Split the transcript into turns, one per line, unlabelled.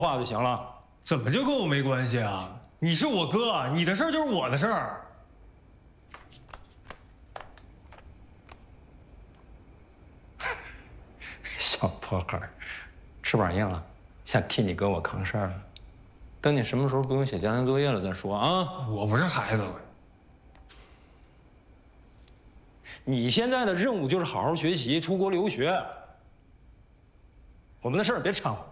话就行了。
怎么就跟我没关系啊？你是我哥，你的事儿就是我的事儿。
小破孩，翅膀硬了，想替你哥我扛事儿了。等你什么时候不用写家庭作业了再说啊！
我不是孩子。
你现在的任务就是好好学习，出国留学。我们的事儿别掺和。